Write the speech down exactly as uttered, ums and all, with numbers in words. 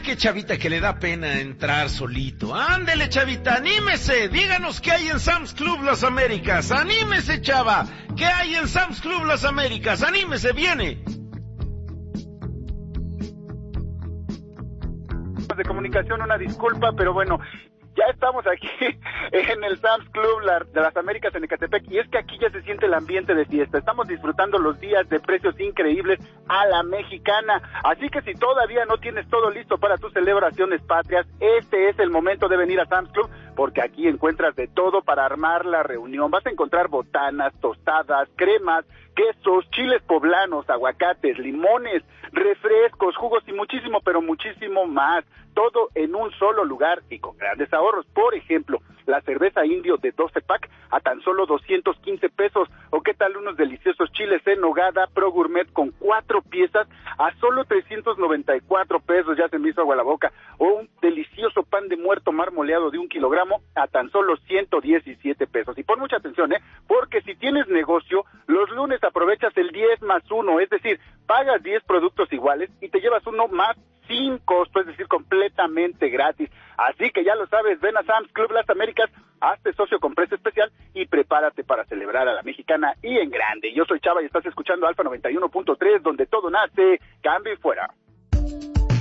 que Chavita que le da pena entrar solito. Ándele, Chavita, anímese, díganos qué hay en Sam's Club Las Américas. Anímese, Chava, ¿qué hay en Sam's Club Las Américas? Anímese, viene. De comunicación, una disculpa, pero bueno, ya estamos aquí en el Sam's Club de las Américas en Ecatepec, y es que aquí ya se siente el ambiente de fiesta. Estamos disfrutando los días de precios increíbles a la mexicana, así que si todavía no tienes todo listo para tus celebraciones patrias, este es el momento de venir a Sam's Club, porque aquí encuentras de todo para armar la reunión. Vas a encontrar botanas, tostadas, cremas, quesos, chiles poblanos, aguacates, limones, refrescos, jugos y muchísimo, pero muchísimo más. Todo en un solo lugar y con grandes ahorros. Por ejemplo, la cerveza indio de doce pack a tan solo doscientos quince pesos. O qué tal unos deliciosos chiles en nogada Pro Gourmet con cuatro piezas a solo trescientos noventa y cuatro pesos. Ya se me hizo agua la boca. O un delicioso pan de muerto marmoleado de un kilogramo a tan solo ciento diecisiete pesos. Y pon mucha atención, ¿eh? Porque si tienes negocio, los lunes aprovechas el diez más uno. Es decir, pagas diez productos iguales y te llevas uno más sin costo, es decir, completamente gratis. Así que ya lo sabes, ven a Sam's Club Las Américas, hazte socio con precio especial y prepárate para celebrar a la mexicana y en grande. Yo soy Chava y estás escuchando Alfa noventa y uno punto tres, donde todo nace, cambio y fuera.